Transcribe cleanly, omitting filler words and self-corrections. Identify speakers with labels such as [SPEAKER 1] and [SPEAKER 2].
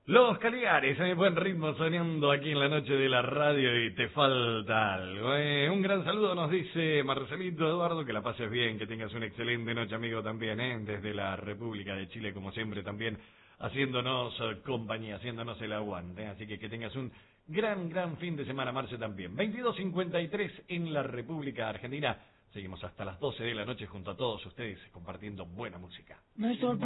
[SPEAKER 1] Los Caligares, buen ritmo sonando aquí en la noche de la radio y te falta algo. Un gran saludo nos dice Marcelito Eduardo, que la pases bien, que tengas una excelente noche, amigo, también, desde la República de Chile, como siempre, también haciéndonos compañía, haciéndonos el aguante. Así que tengas un gran fin de semana, Marce, también. 22:53 en la República Argentina. Seguimos hasta las 12 de la noche junto a todos ustedes compartiendo buena música.